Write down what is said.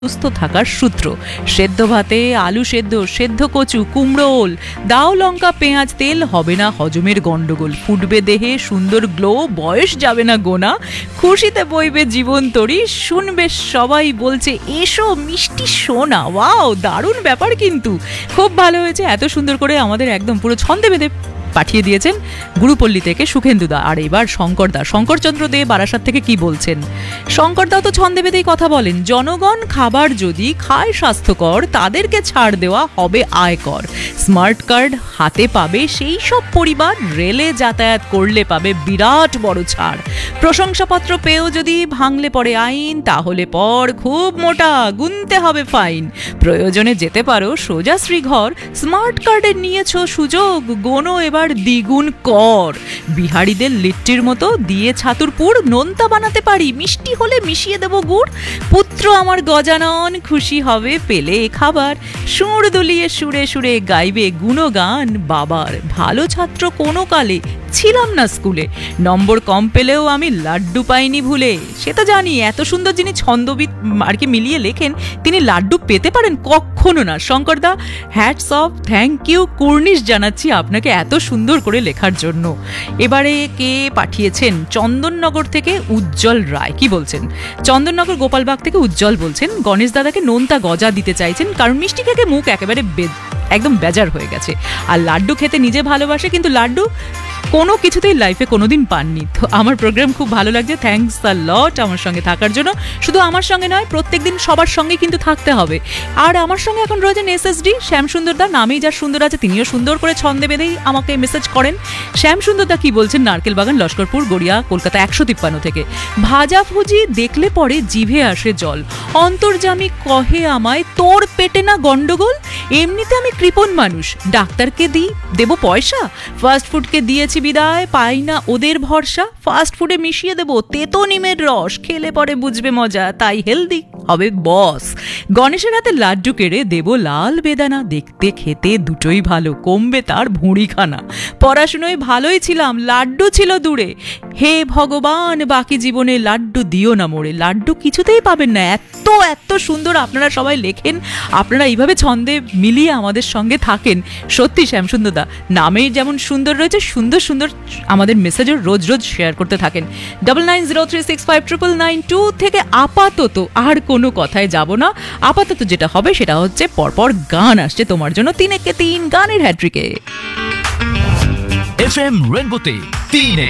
সুস্থ থাকার সূত্র। সেদ্ধ ভাতে আলু সেদ্ধ, সেদ্ধ কচু, কুমড়ো ওল, দাও লঙ্কা পেঁয়াজ তেল, হবে না হজমের গন্ডগোল, ফুটবে দেহে সুন্দর গ্লো, বয়স যাবে না গোনা, খুশিতে বইবে জীবন তরি, শুনবে সবাই বলছে এসো মিষ্টি সোনা। ওয়াও, দারুণ ব্যাপার, কিন্তু খুব ভালো হয়েছে। এত সুন্দর করে আমাদের একদম পুরো ছন্দে বেঁধে পাঠিয়ে দিয়েছেন গুরুপল্লী থেকে সুখেন্দুদা। আর এবার শঙ্করদা, শঙ্করচন্দ্র দে বারাসাত থেকে কি বলছেন? শঙ্করদাও তো ছন্দে বেঁধেই কথা বলেন। জনগণ খাবার যদি খায় স্বাস্থ্যকর, তাদেরকে ছাড় দেওয়া হবে আয়কর। স্মার্ট কার্ড হাতে পাবে সেই সব পরিবার, রেলে যাতায়াত করলে পাবে বিরাট বড় ছাড়। প্রশংসাপত্র পেয়েও যদি ভাঙলে পড়ে আইন, তাহলে পর খুব মোটা, গুনতে হবে ফাইন। প্রয়োজনে যেতে পারো সোজা শ্রীঘর, স্মার্ট কার্ডে নিয়েছো সুযোগ, গোনো এবার দ্বিগুণ কর। বিহারীদের লিট্টির মতো দিয়ে ছাতুরপুর, নোনতা বানাতে পারি, মিষ্টি হলে মিশিয়ে দেব গুড়। পুত্র আমার গজানন খুশি হবে পেলে খাবার, সুর দুলিয়ে সুরে সুরে গাইবে গুণগান বাবার। ভালো ছাত্র কোনো কালে ছিলাম না স্কুলে, নম্বর কম পেলেও আমি লাড্ডু পাইনি ভুলে। সে তো জানি, এত সুন্দর যিনি ছন্দবিদ আর কি মিলিয়ে লেখেন, তিনি লাড্ডু পেতে পারেন? কখনো না। শঙ্করদা, হ্যাটস অফ, থ্যাংক ইউ, কুর্নিশ জানাচ্ছি আপনাকে এত সুন্দর করে লেখার জন্য। এবারে কে পাঠিয়েছেন? চন্দননগর থেকে উজ্জ্বল রায়। কি বলছেন? চন্দননগর গোপালবাগ থেকে উজ্জ্বল বলছেন গণেশ দাদাকে নোনতা গজা দিতে চাইছেন, কারণ মিষ্টি খেকে মুখ একেবারে একদম বেজার হয়ে গেছে। আর লাড্ডু খেতে নিজে ভালোবাসে, কিন্তু লাড্ডু কোনো কিছুতেই লাইফে কোনোদিন পাননি। তো আমার প্রোগ্রাম খুব ভালো লাগছে, থ্যাঙ্কস আ লট আমার সঙ্গে থাকার জন্য। শুধু আমার সঙ্গে নয়, প্রত্যেকদিন সবার সঙ্গে কিন্তু থাকতে হবে। আর আমার সঙ্গে এখন রয়েছেন এসএসডি শ্যামসুন্দরদা, নামেই যার সুন্দর আছে, তিনিও সুন্দর করে ছন্দে বেঁধেই আমাকে মেসেজ করেন। শ্যামসুন্দরদা কি বলছেন? নারকেল বাগান, লস্করপুর, গড়িয়া, কলকাতা 153 থেকে। ভাজা ভুজি দেখলে পরে জিভে আসে জল, অন্তর্যামী কহে আমায় তোর পেটে না গন্ডগোল, এমনিতে আমি কৃপণ মানুষ, ডাক্তারকে দেবো পয়সা, ফাস্ট ফুডকে দিয়েছি বিদায়, পাই না ওদের ভরসা, ফাস্ট ফুডে মিশিয়ে দেবো তেতো নিমের রস, খেলে পরে বুঝবে মজা, তাই হেলদি হবে বস। গণেশের হাতে লাড্ডু কেড়ে দেবো লাল বেদানা, দেখতে খেতে দুটোই ভালো, কমবে তার ভুঁড়িখানা। পড়াশুনোয় ভালোই ছিলাম, লাড্ডু ছিল দূরে, হে ভগবান বাকি জীবনে লাড্ডু দিও না মোড়ে। লাড্ডু কিছুতেই পাবেন না, এত এত সুন্দর আপনারা সবাই লেখেন, আপনারা এইভাবে ছন্দে মিলিয়ে আমাদের সঙ্গে থাকেন। সত্যি শ্যামসুন্দরদা, নামেই যেমন সুন্দর রয়েছে, সুন্দর সুন্দর আমাদের মেসেজও রোজ রোজ শেয়ার করতে থাকেন। 9903659992 থেকে। আপাতত আর কোনো কথায় যাব না, আপাতত যেটা হবে সেটা হচ্ছে পরপর গান আসছে তোমার জন্য, 3 একে 3 গানের হ্যাট্রিকে। FM রেনবোতে 3